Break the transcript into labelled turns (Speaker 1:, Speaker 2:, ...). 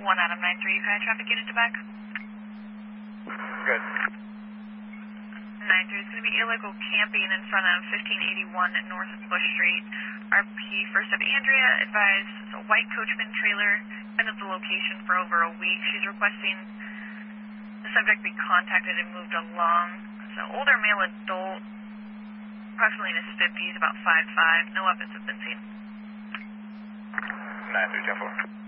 Speaker 1: 1 Adam 93, can I traffic unit to back?
Speaker 2: Good.
Speaker 1: 93 is going to be illegal camping in front of 1581 North Bush Street. RP First Up Andrea advised it's a white coachman trailer. Been at the location for over a week. She's requesting the subject be contacted and moved along. It's an older male adult, approximately in his 50s, about 5'5". No weapons have been seen.
Speaker 2: 9310-4.